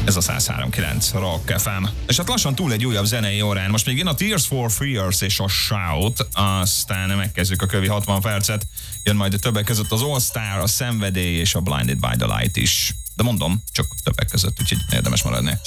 Ez a 103.9 Rock FM. És hát lassan túl egy újabb zenei órán. Most még jön a Tears for Fears és a Shout, aztán megkezdjük a kövi 60 percet. Jön majd többek között az All Star, a Szenvedély és a Blinded by the Light is. De mondom, csak többek között, úgyhogy érdemes maradni.